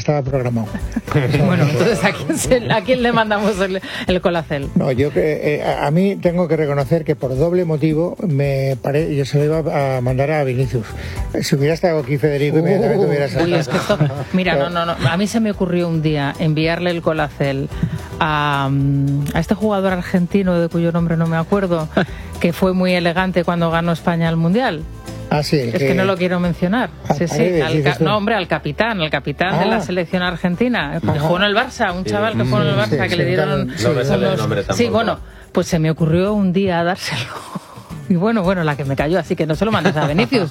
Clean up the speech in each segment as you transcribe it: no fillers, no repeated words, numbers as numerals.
estaba programado. Bueno, entonces ¿a quién le mandamos el Colacel? No, yo a mí tengo que reconocer que por doble motivo yo se lo iba a mandar a Vinicius. Si hubiera estado aquí Federico, inmediatamente hubiera salido. Uy, es que esto, mira, no. A mí se me ocurrió un día enviarle el Colacel a este jugador argentino de cuyo nombre no me acuerdo, que fue muy elegante cuando ganó España el Mundial. Ah, sí, es que no lo quiero mencionar. Sí, al capitán de la selección argentina. Que jugó en el Barça, un chaval que jugó en el Barça, que le dieron... No me sale el nombre tampoco. Sí, bueno, pues se me ocurrió un día dárselo. Y bueno, la que me cayó, así que no se lo mandes a Vinicius.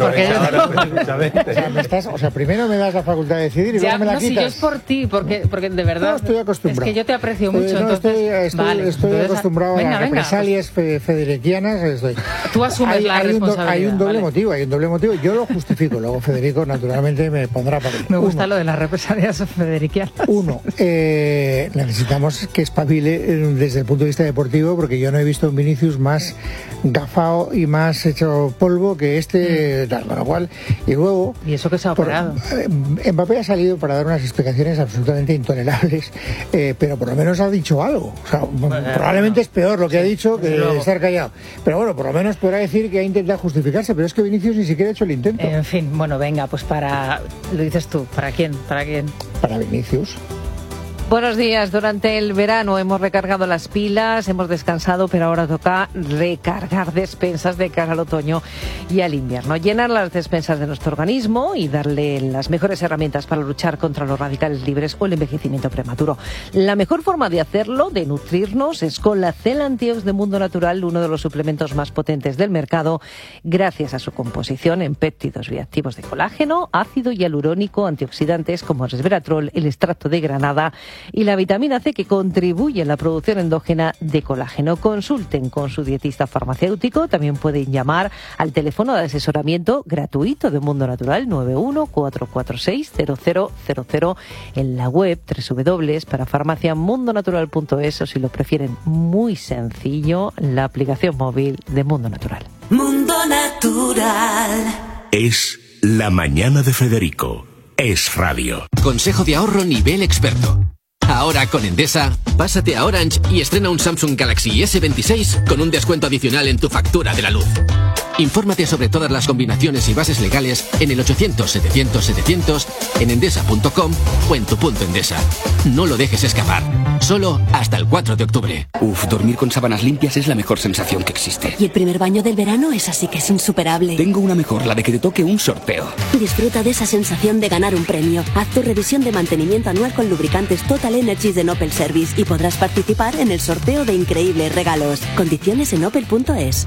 Primero me das la facultad de decidir y luego me la quitas. Si yo es por ti, porque de verdad... No, estoy acostumbrado. Es que yo te aprecio mucho. Estoy acostumbrado a las represalias federiquianas. Tú asumes la responsabilidad. Hay un doble motivo. Yo lo justifico. Luego Federico, naturalmente, me pondrá para ello. Me gusta lo de las represalias federiquianas. Necesitamos que espabile desde el punto de vista deportivo, porque yo no he visto un Vinicius más gafao y más hecho polvo que tal, con lo cual, y luego... Y eso que se ha operado. Mbappé ha salido para dar unas explicaciones absolutamente intolerables, pero por lo menos ha dicho algo. O sea, probablemente es peor lo que ha dicho que estar callado. Pero bueno, por lo menos podrá decir que ha intentado justificarse, pero es que Vinicius ni siquiera ha hecho el intento. En fin, venga, pues lo dices tú, ¿para quién? Para Vinicius. Buenos días. Durante el verano hemos recargado las pilas, hemos descansado, pero ahora toca recargar despensas de cara al otoño y al invierno. Llenar las despensas de nuestro organismo y darle las mejores herramientas para luchar contra los radicales libres o el envejecimiento prematuro. La mejor forma de hacerlo, de nutrirnos, es con la Cel Antiox de Mundo Natural, uno de los suplementos más potentes del mercado, gracias a su composición en péptidos bioactivos de colágeno, ácido hialurónico, antioxidantes como el resveratrol, el extracto de granada y la vitamina C, que contribuye a la producción endógena de colágeno. Consulten con su dietista farmacéutico. También pueden llamar al teléfono de asesoramiento gratuito de Mundo Natural 91-446-0000, en la web www.parafarmaciamundonatural.es, o si lo prefieren muy sencillo, la aplicación móvil de Mundo Natural. Mundo Natural. Es la mañana de Federico. Es radio. Consejo de ahorro nivel experto. Ahora con Endesa, pásate a Orange y estrena un Samsung Galaxy S26 con un descuento adicional en tu factura de la luz. Infórmate sobre todas las combinaciones y bases legales en el 800-700-700, en endesa.com o en tu punto Endesa. No lo dejes escapar. Solo hasta el 4 de octubre. Dormir con sábanas limpias es la mejor sensación que existe. Y el primer baño del verano es así que es insuperable. Tengo una mejor, la de que te toque un sorteo. Disfruta de esa sensación de ganar un premio. Haz tu revisión de mantenimiento anual con lubricantes Total Energies de Opel Service y podrás participar en el sorteo de increíbles regalos. Condiciones en opel.es.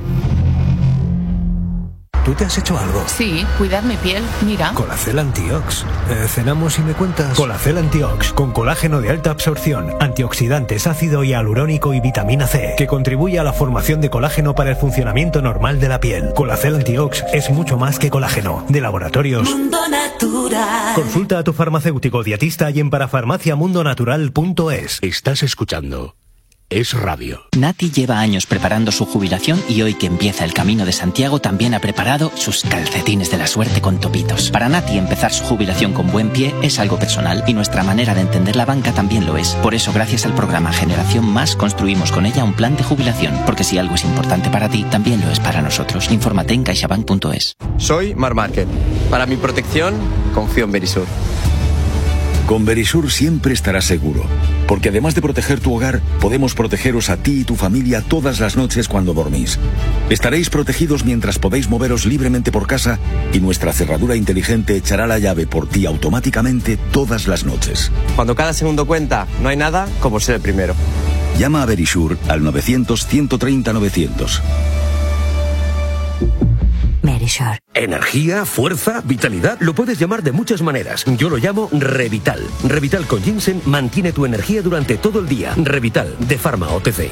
¿Tú te has hecho algo? Sí, cuidar mi piel, mira. Colacel Antiox. Cenamos y me cuentas. Colacel Antiox, con colágeno de alta absorción, antioxidantes, ácido hialurónico y vitamina C, que contribuye a la formación de colágeno para el funcionamiento normal de la piel. Colacel Antiox es mucho más que colágeno. De Laboratorios Mundo Natural. Consulta a tu farmacéutico dietista y en parafarmaciamundonatural.es. Estás escuchando Es Radio. Nati lleva años preparando su jubilación y hoy que empieza el Camino de Santiago también ha preparado sus calcetines de la suerte con topitos. Para Nati, empezar su jubilación con buen pie es algo personal y nuestra manera de entender la banca también lo es. Por eso, gracias al programa Generación Más, construimos con ella un plan de jubilación, porque si algo es importante para ti, también lo es para nosotros. Infórmate en caixabank.es. Soy Mar Márquez. Para mi protección, confío en Verisur. Con Verisur siempre estarás seguro, porque además de proteger tu hogar, podemos protegeros a ti y tu familia todas las noches cuando dormís. Estaréis protegidos mientras podéis moveros libremente por casa y nuestra cerradura inteligente echará la llave por ti automáticamente todas las noches. Cuando cada segundo cuenta, no hay nada como ser el primero. Llama a Verisur al 900-130-900. Verisur. Energía, fuerza, vitalidad, lo puedes llamar de muchas maneras. Yo lo llamo Revital. Revital con ginseng mantiene tu energía durante todo el día. Revital, de Pharma OTC.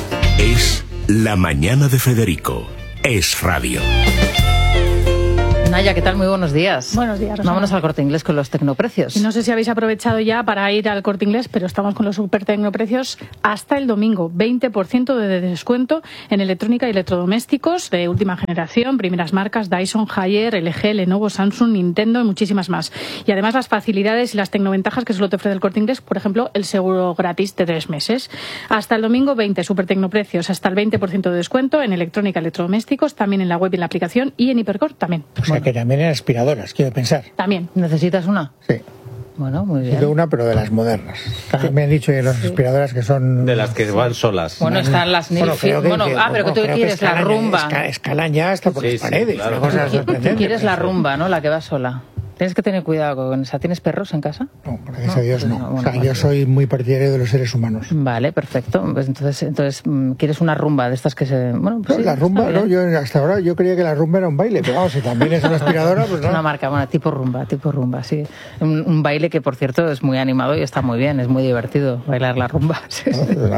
Es la mañana de Federico. Es radio. Naya, ¿qué tal? Muy buenos días. Buenos días, Rosana. Vámonos al Corte Inglés con los tecnoprecios. Y no sé si habéis aprovechado ya para ir al Corte Inglés, pero estamos con los super tecnoprecios hasta el domingo. 20% de descuento en electrónica y electrodomésticos de última generación, primeras marcas, Dyson, Haier, LG, Lenovo, Samsung, Nintendo y muchísimas más. Y además las facilidades y las tecnoventajas que solo te ofrece el Corte Inglés, por ejemplo, el seguro gratis de 3 meses. Hasta el domingo 20 super tecnoprecios, hasta el 20% de descuento en electrónica y electrodomésticos, también en la web y en la aplicación y en Hipercor también. O sea que también en aspiradoras, quiero pensar. También. ¿Necesitas una? Sí. Bueno, muy bien. Quiero una, pero de las modernas. Me han dicho que las aspiradoras que son... De las que van solas. Bueno, están las Nilfi. Pero que tú quieres la rumba. Escalan ya hasta por las paredes. Sí, claro. Una cosa sorprendente. Tú quieres la rumba, ¿no? La que va sola. Tienes que tener cuidado con esa. ¿Tienes perros en casa? No, gracias a Dios no. O sea, yo soy muy partidario de los seres humanos. Vale, perfecto. Pues entonces ¿quieres una rumba de estas que se...? Bueno, pues no, la rumba, no, yo hasta ahora yo creía que la rumba era un baile, pero vamos, si también es una aspiradora, pues no. Una marca, bueno, tipo rumba, sí. Un baile que, por cierto, es muy animado y está muy bien, es muy divertido bailar la rumba. Sí.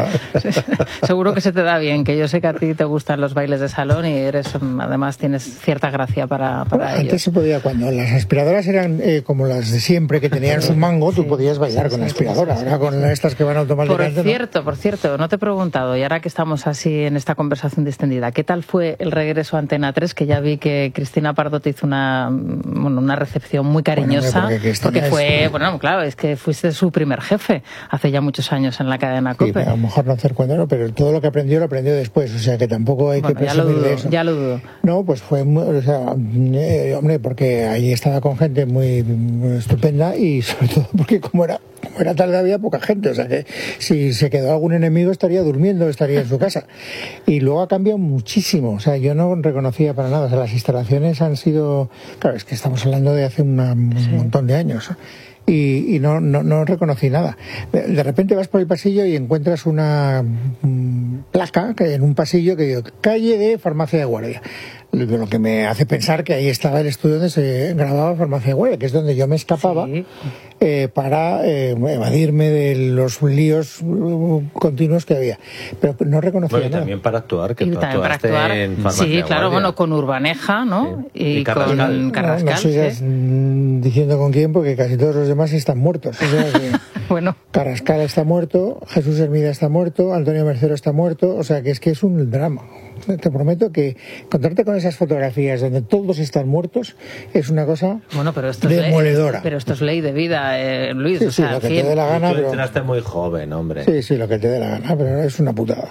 Seguro que se te da bien, que yo sé que a ti te gustan los bailes de salón y además tienes cierta gracia para ellos. Antes se podía, cuando las aspiradoras eran como las de siempre, que tenían su mango, tú podías bailar con la aspiradora. Ahora con estas que van automáticamente... Por cierto, no te he preguntado, y ahora que estamos así en esta conversación distendida, ¿qué tal fue el regreso a Antena 3? Que ya vi que Cristina Pardo te hizo una recepción muy cariñosa. Porque fue, claro, es que fuiste su primer jefe hace ya muchos años en la cadena COPE. Sí, a lo mejor no hacer cuenta, pero todo lo que aprendió lo aprendió después, o sea que tampoco hay que presumir de eso. Ya lo dudo. No, pues fue hombre, porque ahí estaba con gente muy estupenda y sobre todo porque como era tarde había poca gente, o sea que si se quedó algún enemigo estaría durmiendo, estaría en su casa. Y luego ha cambiado muchísimo, o sea, yo no reconocía para nada, o sea, las instalaciones han sido, claro, es que estamos hablando de hace un montón de años. Y no reconocí nada. De repente vas por el pasillo y encuentras una placa que en un pasillo que digo, calle de Farmacia de Guardia. Lo que me hace pensar que ahí estaba el estudio donde se grababa Farmacia de Guardia, que es donde yo me escapaba para evadirme de los líos continuos que había. Pero no reconocía nada. También para actuar, que tú también actuaste para actuar, en Farmacia de claro, Guardia. Bueno, con Urbaneja, ¿no? Sí. Y con Carrascal. No sigas diciendo con quién, porque casi todos los demás están muertos. O sea que bueno. Carrascal está muerto, Jesús Hermida está muerto, Antonio Mercero está muerto, o sea que es un drama. Te prometo que encontrarte con esas fotografías donde todos están muertos es una cosa demoledora. Pero esto es ley de vida, Luis. Sí, o sea, lo que te dé la gana. Tú entraste muy joven, hombre. Sí, lo que te dé la gana, pero es una putada.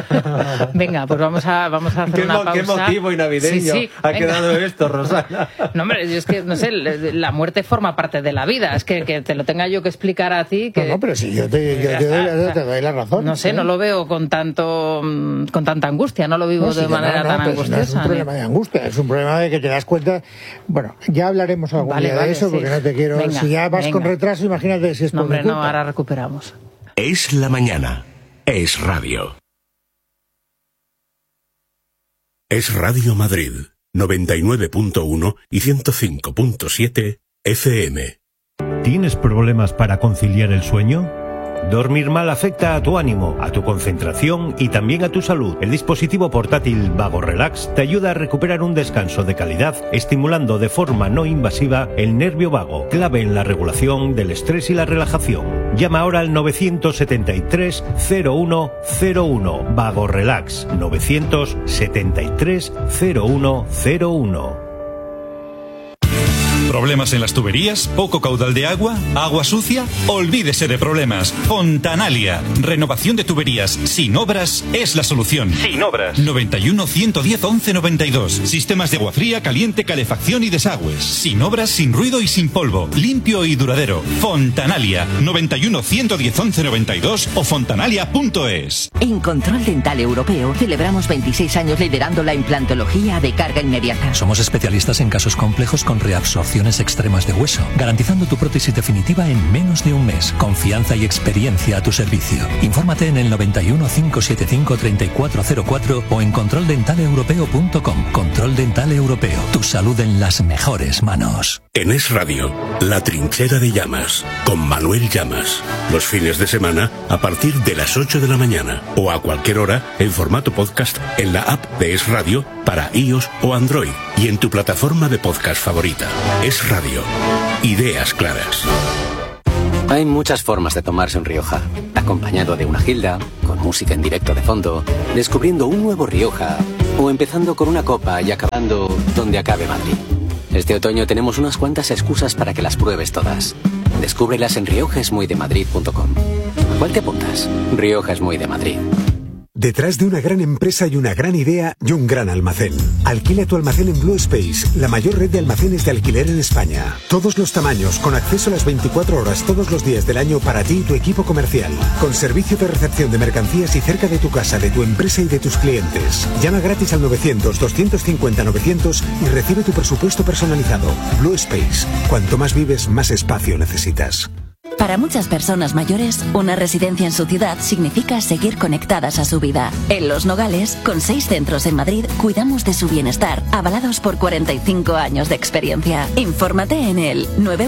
Venga, pues vamos a hacer una pausa. ¿Qué motivo y navideño ha quedado esto, Rosana? No, hombre, yo es que, no sé, la muerte forma parte de la vida. Es que te lo tenga yo que explicar a ti. Que... No, pero sí, yo te doy la razón. No sé, no lo veo con tanta angustia, no lo vivo de manera tan angustiosa. No es un problema de angustia, es un problema de que te das cuenta. Bueno, ya hablaremos algún día de eso, porque no te quiero. Venga, si ya vas con retraso, imagínate si es por mi culpa. No, ahora recuperamos. Es la mañana. Es radio. Es Radio Madrid, 99.1 y 105.7 FM. ¿Tienes problemas para conciliar el sueño? Dormir mal afecta a tu ánimo, a tu concentración y también a tu salud. El dispositivo portátil Vago Relax te ayuda a recuperar un descanso de calidad, estimulando de forma no invasiva el nervio vago, clave en la regulación del estrés y la relajación. Llama ahora al 973 0101. Vago Relax 973 0101. ¿Problemas en las tuberías? ¿Poco caudal de agua? ¿Agua sucia? Olvídese de problemas. Fontanalia. Renovación de tuberías sin obras es la solución. Sin obras. 91 110 11 92. Sistemas de agua fría, caliente, calefacción y desagües. Sin obras, sin ruido y sin polvo. Limpio y duradero. Fontanalia. 91 110 11 92 o fontanalia.es. En Control Dental Europeo celebramos 26 años liderando la implantología de carga inmediata. Somos especialistas en casos complejos con reabsorción extremas de hueso, garantizando tu prótesis definitiva en menos de un mes. Confianza y experiencia a tu servicio. Infórmate en el 91 575 3404 o en controldentaleeuropeo.com. Control Dental Europeo. Tu salud en las mejores manos. En Es Radio, La Trinchera de Llamas, con Manuel Llamas. Los fines de semana a partir de las 8 de la mañana o a cualquier hora en formato podcast en la app de Es Radio para para iOS o Android y en tu plataforma de podcast favorita. Es Radio. Ideas claras. Hay muchas formas de tomarse un Rioja. Acompañado de una gilda, con música en directo de fondo, descubriendo un nuevo Rioja, o empezando con una copa y acabando donde acabe Madrid. Este otoño tenemos unas cuantas excusas para que las pruebes todas. Descúbrelas en riojaesmuydemadrid.com. ¿Cuál te apuntas? Rioja es muy de Madrid. Detrás de una gran empresa y una gran idea y un gran almacén. Alquila tu almacén en Blue Space, la mayor red de almacenes de alquiler en España. Todos los tamaños, con acceso a las 24 horas todos los días del año para ti y tu equipo comercial. Con servicio de recepción de mercancías y cerca de tu casa, de tu empresa y de tus clientes. Llama gratis al 900-250-900 y recibe tu presupuesto personalizado. Blue Space. Cuanto más vives, más espacio necesitas. Para muchas personas mayores, una residencia en su ciudad significa seguir conectadas a su vida. En Los Nogales, con 6 centros en Madrid, cuidamos de su bienestar, avalados por 45 años de experiencia. Infórmate en el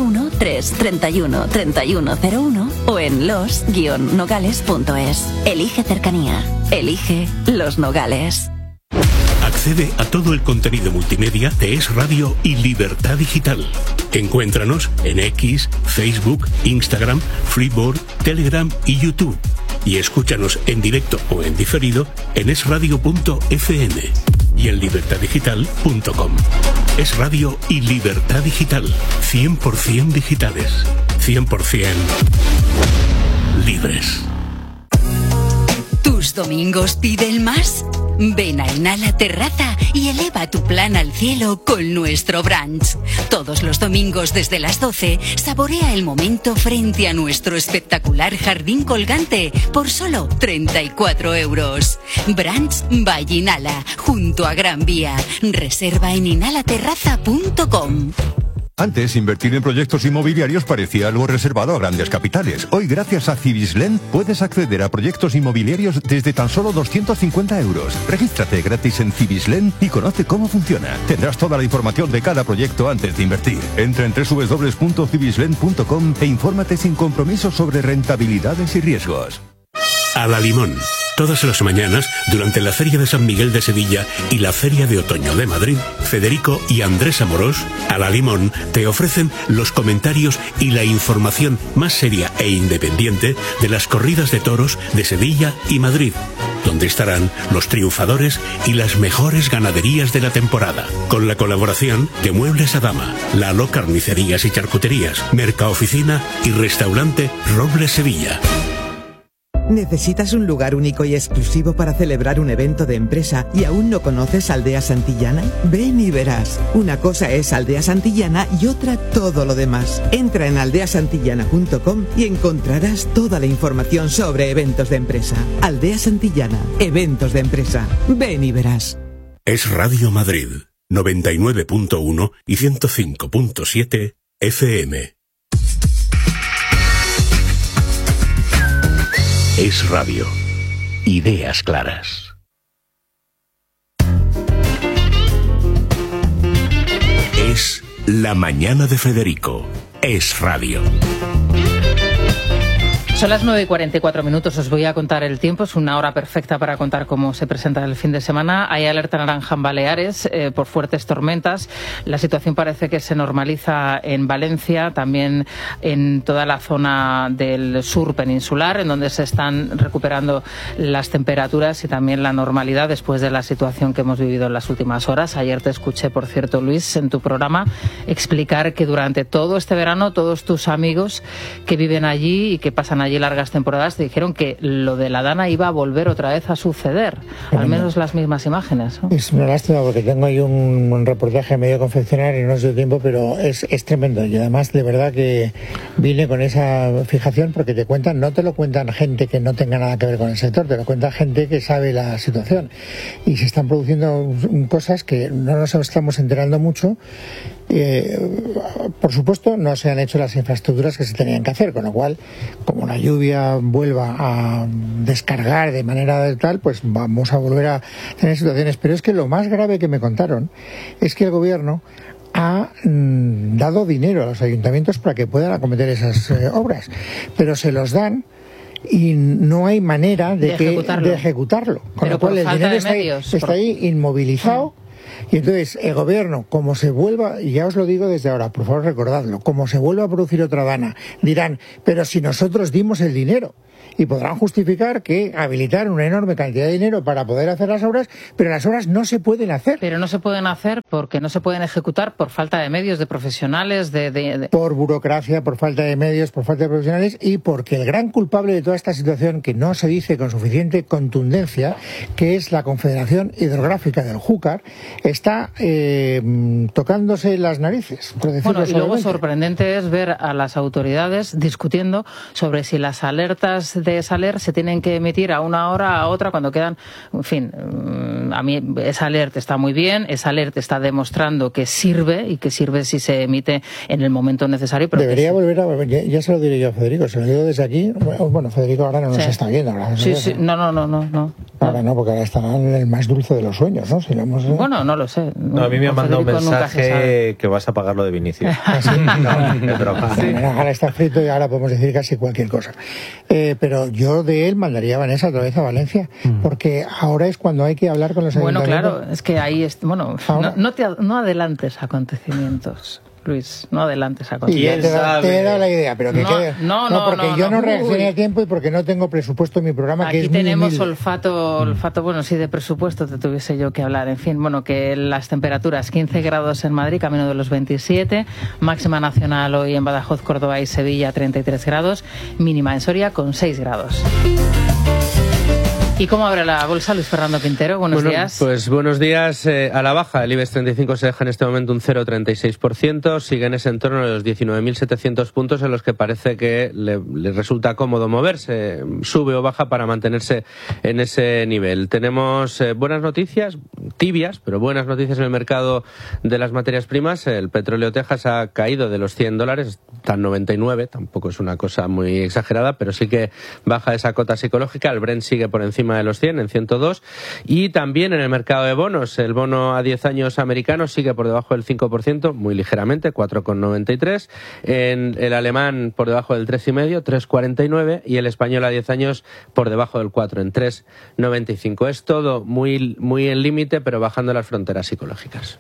913-31-3101 o en los-nogales.es. Elige cercanía. Elige Los Nogales. Accede a todo el contenido multimedia de Es Radio y Libertad Digital. Encuéntranos en X, Facebook, Instagram, Freeboard, Telegram y YouTube. Y escúchanos en directo o en diferido en esradio.fm y en libertaddigital.com. Es Radio y Libertad Digital. 100% digitales. 100% libres. ¿Tus domingos piden más? Ven a Inhala Terraza y eleva tu plan al cielo con nuestro brunch. Todos los domingos desde las 12, saborea el momento frente a nuestro espectacular jardín colgante por solo 34 €. Brunch by Inhala, junto a Gran Vía. Reserva en inhalaterraza.com. Antes, invertir en proyectos inmobiliarios parecía algo reservado a grandes capitales. Hoy, gracias a Cibislen, puedes acceder a proyectos inmobiliarios desde tan solo 250 €. Regístrate gratis en Cibislen y conoce cómo funciona. Tendrás toda la información de cada proyecto antes de invertir. Entra en www.cibislen.com e infórmate sin compromiso sobre rentabilidades y riesgos. A la Limón. Todas las mañanas, durante la Feria de San Miguel de Sevilla y la Feria de Otoño de Madrid, Federico y Andrés Amorós, a la Limón, te ofrecen los comentarios y la información más seria e independiente de las corridas de toros de Sevilla y Madrid, donde estarán los triunfadores y las mejores ganaderías de la temporada, con la colaboración de Muebles Adama, Lalo Carnicerías y Charcuterías, Mercaoficina y Restaurante Robles Sevilla. ¿Necesitas un lugar único y exclusivo para celebrar un evento de empresa y aún no conoces Aldea Santillana? Ven y verás. Una cosa es Aldea Santillana y otra todo lo demás. Entra en aldeasantillana.com y encontrarás toda la información sobre eventos de empresa. Aldea Santillana, eventos de empresa. Ven y verás. Es Radio Madrid, 99.1 y 105.7 FM. Es Radio. Ideas claras. Es La Mañana de Federico. Es Radio. Son las 9:44. Os voy a contar el tiempo. Es una hora perfecta para contar cómo se presenta el fin de semana. Hay alerta naranja en Baleares por fuertes tormentas. La situación parece que se normaliza en Valencia, también en toda la zona del sur peninsular, en donde se están recuperando las temperaturas y también la normalidad después de la situación que hemos vivido en las últimas horas. Ayer te escuché, por cierto, Luis, en tu programa, explicar que durante todo este verano todos tus amigos que viven allí y que pasan allí largas temporadas te dijeron que lo de la Dana iba a volver otra vez a suceder, al menos las mismas imágenes, ¿no? Es una lástima porque tengo ahí un reportaje medio confeccionar y no sé tiempo, pero es tremendo. Y además de verdad que vine con esa fijación porque te cuentan, no te lo cuentan gente que no tenga nada que ver con el sector, te lo cuenta gente que sabe la situación y se están produciendo cosas que no nos estamos enterando mucho. Por supuesto no se han hecho las infraestructuras que se tenían que hacer, con lo cual como la lluvia vuelva a descargar de manera tal, pues vamos a volver a tener situaciones. Pero es que lo más grave que me contaron es que el gobierno ha dado dinero a los ayuntamientos para que puedan acometer esas obras, pero se los dan y no hay manera de ejecutarlo. Con lo cual el dinero está ahí inmovilizado. Y entonces el gobierno, como se vuelva, y ya os lo digo desde ahora, por favor recordadlo, como se vuelva a producir otra Dana, dirán, pero si nosotros dimos el dinero. Y podrán justificar que habilitar una enorme cantidad de dinero para poder hacer las obras, pero las obras no se pueden hacer. Pero no se pueden hacer porque no se pueden ejecutar por falta de medios, de profesionales, Por burocracia, por falta de medios, por falta de profesionales, y porque el gran culpable de toda esta situación, que no se dice con suficiente contundencia, que es la Confederación Hidrográfica del Júcar, está tocándose las narices. Bueno, y luego sorprendente es ver a las autoridades discutiendo sobre si las alertas de Saler se tienen que emitir a una hora, a otra, cuando quedan, en fin, a mí esa alerta está muy bien, esa alerta está demostrando que sirve, y que sirve si se emite en el momento necesario. Pero debería volver a, ya se lo diré yo a Federico, se lo digo desde aquí. Bueno, Federico ahora no nos está viendo. ¿Verdad? Sí, no. Ahora no, porque ahora estará en el más dulce de los sueños, ¿no? Si lo hemos... Bueno, no lo sé. No, a mí me ha mandado un mensaje que vas a pagar lo de Vinicius. ¿Sí? No, es broma. Sí. Ahora está frito y ahora podemos decir casi cualquier cosa. Pero yo de él mandaría a Vanessa otra vez a Valencia, porque ahora es cuando hay que hablar con los ayuntamientos. Bueno, claro, es que ahí no adelantes acontecimientos. Luis, no adelantes a conseguir. Te he dado la idea, pero que quede. Porque yo no reaccioné a tiempo y porque no tengo presupuesto en mi programa. Aquí que es tenemos olfato, bueno, sí, de presupuesto te tuviese yo que hablar. En fin, bueno, que las temperaturas 15 grados en Madrid, camino de los 27, máxima nacional hoy en Badajoz, Córdoba y Sevilla 33 grados, mínima en Soria con 6 grados. ¿Y cómo abre la bolsa, Luis Fernando Quintero? Buenos días. Pues buenos días. A la baja, el IBEX 35 se deja en este momento un 0,36%, sigue en ese entorno de los 19.700 puntos en los que parece que le resulta cómodo moverse, sube o baja para mantenerse en ese nivel. Tenemos buenas noticias, tibias, pero buenas noticias en el mercado de las materias primas. El petróleo Texas ha caído de los $100, está en 99, tampoco es una cosa muy exagerada, pero sí que baja esa cota psicológica. El Brent sigue por encima de los 100, en 102, y también en el mercado de bonos, el bono a 10 años americano sigue por debajo del 5%, muy ligeramente, 4,93, en el alemán por debajo del 3,5, 3,49, y el español a 10 años por debajo del 4, en 3,95. Es todo muy, muy en límite, pero bajando las fronteras psicológicas.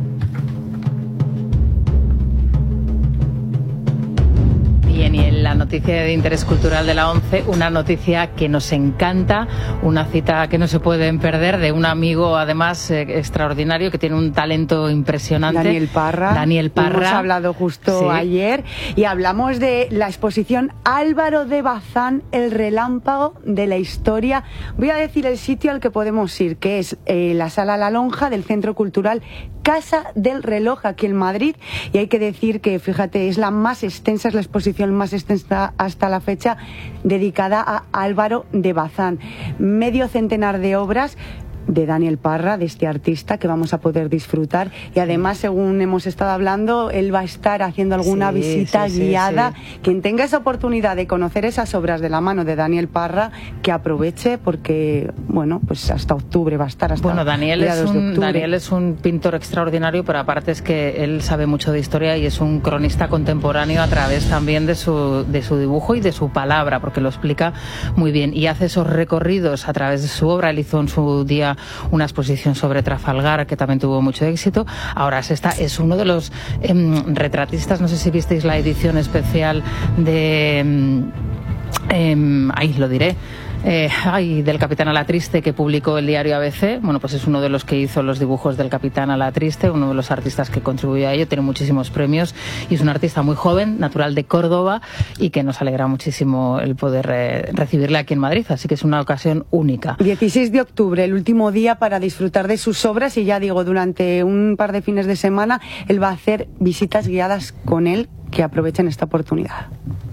Bien, y en la noticia de interés cultural de la ONCE, una noticia que nos encanta, una cita que no se pueden perder de un amigo, además, extraordinario, que tiene un talento impresionante. Daniel Parra. Hemos hablado justo ayer y hablamos de la exposición Álvaro de Bazán, el relámpago de la historia. Voy a decir el sitio al que podemos ir, que es la Sala La Lonja del Centro Cultural Casa del Reloj, aquí en Madrid, y hay que decir que, fíjate, es la más extensa, es la exposición más extensa hasta la fecha dedicada a Álvaro de Bazán. Medio centenar de obras de Daniel Parra, de este artista, que vamos a poder disfrutar, y además, según hemos estado hablando, él va a estar haciendo alguna visita guiada. Quien tenga esa oportunidad de conocer esas obras de la mano de Daniel Parra, que aproveche, porque bueno, pues hasta octubre va a estar. Daniel es un pintor extraordinario, pero aparte es que él sabe mucho de historia y es un cronista contemporáneo a través también de su dibujo y de su palabra, porque lo explica muy bien y hace esos recorridos a través de su obra. Él hizo en su día una exposición sobre Trafalgar, que también tuvo mucho éxito. Ahora es uno de los retratistas, no sé si visteis la edición especial de lo diré, del Capitán a la Triste, que publicó el diario ABC. Bueno, pues es uno de los que hizo los dibujos del Capitán a la Triste, uno de los artistas que contribuyó a ello, tiene muchísimos premios y es un artista muy joven, natural de Córdoba, y que nos alegra muchísimo el poder recibirle aquí en Madrid, así que es una ocasión única. 16 de octubre, el último día para disfrutar de sus obras, y ya digo, durante un par de fines de semana él va a hacer visitas guiadas con él, que aprovechen esta oportunidad.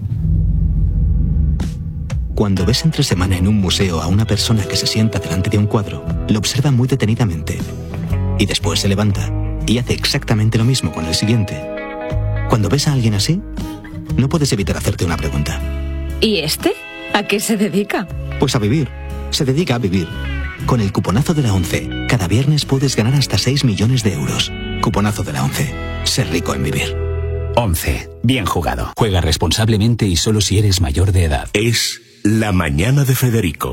Cuando ves entre semana en un museo a una persona que se sienta delante de un cuadro, lo observa muy detenidamente y después se levanta y hace exactamente lo mismo con el siguiente. Cuando ves a alguien así, no puedes evitar hacerte una pregunta. ¿Y este? ¿A qué se dedica? Pues a vivir. Se dedica a vivir. Con el cuponazo de la ONCE, cada viernes puedes ganar hasta 6 millones de euros. Cuponazo de la ONCE. Ser rico en vivir. ONCE. Bien jugado. Juega responsablemente y solo si eres mayor de edad. Es La Mañana de Federico,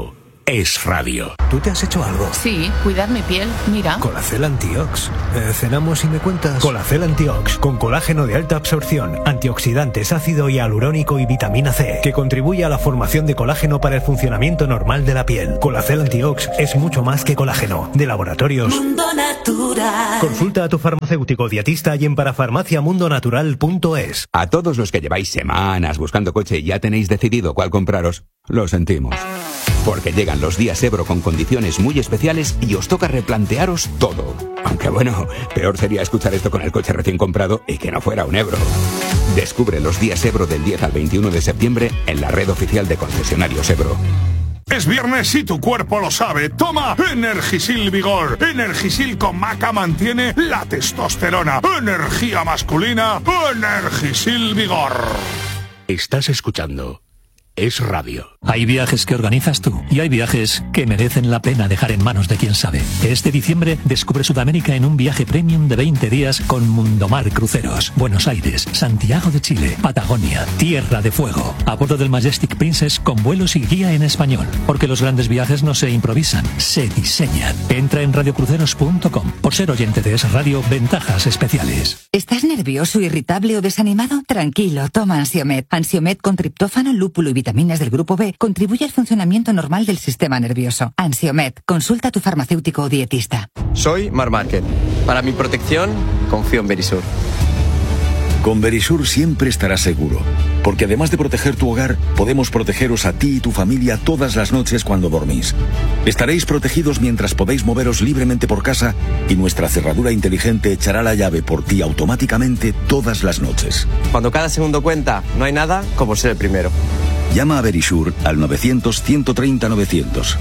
es radio. ¿Tú te has hecho algo? Sí, cuidar mi piel, mira. Colacel Antiox. ¿Cenamos y me cuentas? Colacel Antiox, con colágeno de alta absorción, antioxidantes, ácido hialurónico y vitamina C, que contribuye a la formación de colágeno para el funcionamiento normal de la piel. Colacel Antiox es mucho más que colágeno. De Laboratorios Mundo Natural. Consulta a tu farmacéutico dietista y en parafarmaciamundonatural.es. A todos los que lleváis semanas buscando coche y ya tenéis decidido cuál compraros, lo sentimos. Porque llegan los días Ebro con condiciones muy especiales y os toca replantearos todo. Aunque bueno, peor sería escuchar esto con el coche recién comprado y que no fuera un Ebro. Descubre los días Ebro del 10 al 21 de septiembre en la red oficial de concesionarios Ebro. Es viernes y tu cuerpo lo sabe. Toma Energisil Vigor. Energisil con maca mantiene la testosterona. Energía masculina. Energisil Vigor. Estás escuchando Es Radio. Hay viajes que organizas tú y hay viajes que merecen la pena dejar en manos de quien sabe. Este diciembre descubre Sudamérica en un viaje premium de 20 días con Mundomar Cruceros. Buenos Aires, Santiago de Chile, Patagonia, Tierra de Fuego. A bordo del Majestic Princess con vuelos y guía en español. Porque los grandes viajes no se improvisan, se diseñan. Entra en radiocruceros.com. Por ser oyente de Es Radio, ventajas especiales. ¿Estás nervioso, irritable o desanimado? Tranquilo, toma Ansiomed. Ansiomed con triptófano, lúpulo y vitaminas del grupo B contribuye al funcionamiento normal del sistema nervioso. Ansiomed, consulta a tu farmacéutico o dietista. Soy Mar Márquez. Para mi protección, confío en Verisur. Con Verisur siempre estarás seguro, porque además de proteger tu hogar, podemos protegeros a ti y tu familia todas las noches cuando dormís. Estaréis protegidos mientras podéis moveros libremente por casa y nuestra cerradura inteligente echará la llave por ti automáticamente todas las noches. Cuando cada segundo cuenta, no hay nada como ser el primero. Llama a Verisur al 900-130-900.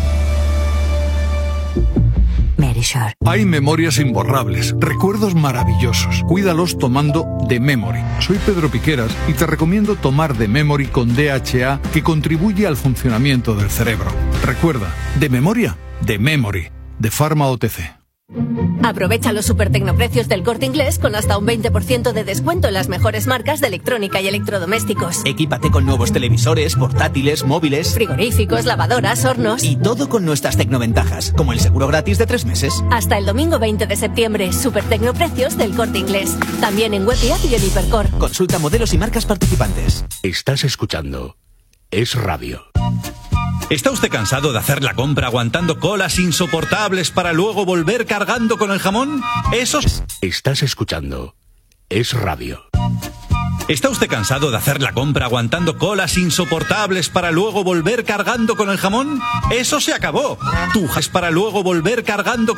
Verisur. Hay memorias imborrables, recuerdos maravillosos. Cuídalos tomando The Memory. Soy Pedro Piqueras y te recomiendo tomar The Memory con DHA, que contribuye al funcionamiento del cerebro. Recuerda, de memoria, The Memory, de Pharma OTC. Aprovecha los supertecnoprecios del Corte Inglés con hasta un 20% de descuento en las mejores marcas de electrónica y electrodomésticos. Equípate con nuevos televisores, portátiles, móviles, frigoríficos, lavadoras, hornos. Y todo con nuestras tecnoventajas, como el seguro gratis de 3 meses. Hasta el domingo 20 de septiembre, supertecnoprecios del Corte Inglés. También en web y app y en Hipercor. Consulta modelos y marcas participantes. Estás escuchando Es Radio. ¿Está usted cansado de hacer la compra aguantando colas insoportables para luego volver cargando con el jamón? Estás escuchando Es Radio. ¿Está usted cansado de hacer la compra aguantando colas insoportables para luego volver cargando con el jamón? ¡Eso se acabó! Tú para luego volver cargando con